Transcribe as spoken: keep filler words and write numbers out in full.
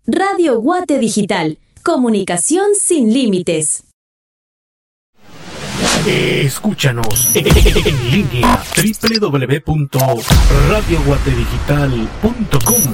Radio Guate Digital. Comunicación sin límites. Escúchanos en línea doble u doble u doble u punto radio guate digital punto com.